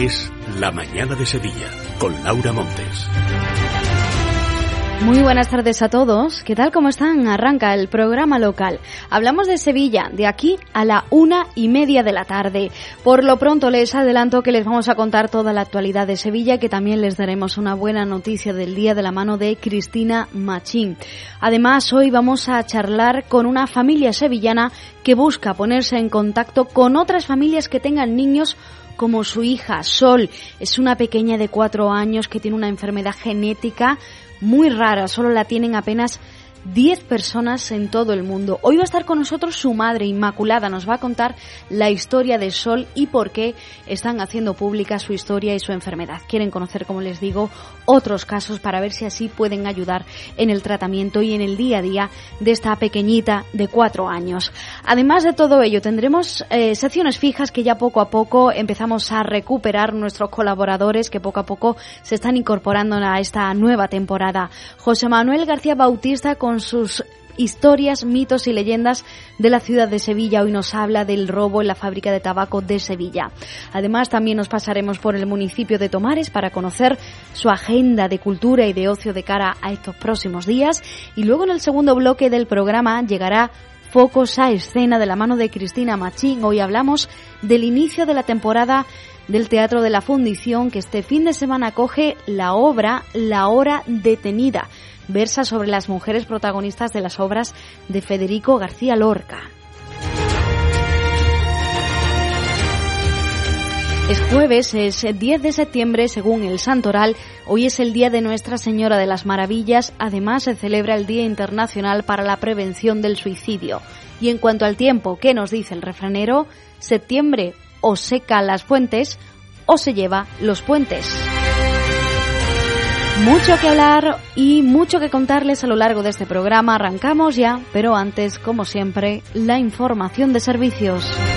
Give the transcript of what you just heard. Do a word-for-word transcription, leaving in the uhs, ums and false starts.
es La Mañana de Sevilla, con Laura Montes. Muy buenas tardes a todos. ¿Qué tal? ¿Cómo están? Arranca el programa local. Hablamos de Sevilla, de aquí a la una y media de la tarde. Por lo pronto les adelanto que les vamos a contar toda la actualidad de Sevilla, que también les daremos una buena noticia del día de la mano de Cristina Machín. Además, hoy vamos a charlar con una familia sevillana que busca ponerse en contacto con otras familias que tengan niños como su hija, Sol. Es una pequeña de cuatro años que tiene una enfermedad genética muy rara, solo la tienen apenas diez personas en todo el mundo. Hoy va a estar con nosotros su madre, Inmaculada, nos va a contar la historia de Sol y por qué están haciendo pública su historia y su enfermedad. Quieren conocer, como les digo, otros casos para ver si así pueden ayudar en el tratamiento y en el día a día de esta pequeñita de cuatro años. Además de todo ello, tendremos eh, secciones fijas que ya poco a poco empezamos a recuperar nuestros colaboradores que poco a poco se están incorporando a esta nueva temporada. José Manuel García Bautista con sus historias, mitos y leyendas de la ciudad de Sevilla. Hoy nos habla del robo en la fábrica de tabaco de Sevilla. Además, también nos pasaremos por el municipio de Tomares para conocer su agenda de cultura y de ocio de cara a estos próximos días. Y luego en el segundo bloque del programa llegará Focos a Escena de la mano de Cristina Machín. Hoy hablamos del inicio de la temporada del Teatro de la Fundición, que este fin de semana acoge la obra La Hora Detenida. Versa sobre las mujeres protagonistas de las obras de Federico García Lorca. Es jueves, es diez de septiembre según el Santoral. Hoy es el día de Nuestra Señora de las Maravillas. Además se celebra el Día Internacional para la Prevención del Suicidio. Y en cuanto al tiempo, ¿qué nos dice el refranero? Septiembre o seca las fuentes o se lleva los puentes. Mucho que hablar y mucho que contarles a lo largo de este programa. Arrancamos ya, pero antes, como siempre, la información de servicios.